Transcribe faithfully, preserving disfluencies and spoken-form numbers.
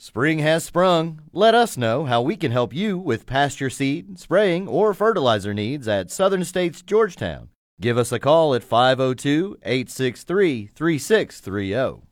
Spring has sprung. Let us know how we can help you with pasture seed, spraying, or fertilizer needs at Southern States Georgetown. Give us a call at five oh two, eight six three, three six three oh.